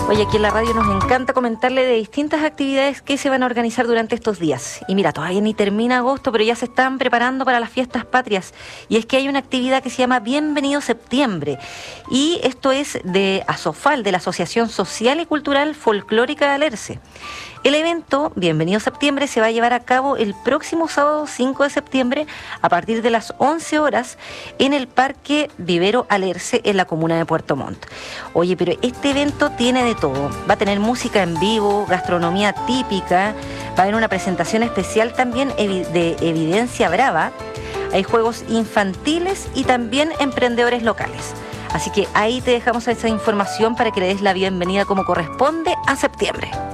Oye, aquí en la radio nos encanta comentarle de distintas actividades que se van a organizar durante estos días. Y mira, todavía ni termina agosto, pero ya se están preparando para las fiestas patrias. Y es que hay una actividad que se llama Bienvenido Septiembre. Y esto es de ASOFAL, de la Asociación Social y Cultural Folclórica de Alerce. El evento, Bienvenido Septiembre, se va a llevar a cabo el próximo sábado 5 de septiembre a partir de las 11 horas en el Parque Vivero Alerce en la comuna de Puerto Montt. Oye, pero este evento tiene de todo. Va a tener música en vivo, gastronomía típica, va a haber una presentación especial también de Evidencia Brava. Hay juegos infantiles y también emprendedores locales. Así que ahí te dejamos esa información para que le des la bienvenida como corresponde a septiembre.